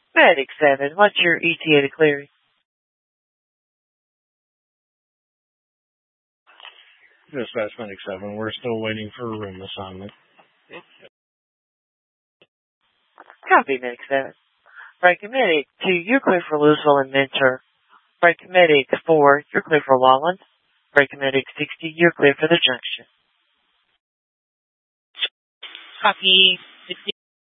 Medic 7, what's your ETA to clearing? Dispatch Medic 7, we're still waiting for a room assignment. Copy, Medic 7. Breaking Medic 2, you're clear for Louisville and Mentor. Breaking Medic 4, you're clear for Lawland. Breaking Medic 60, you're clear for the junction. Copy.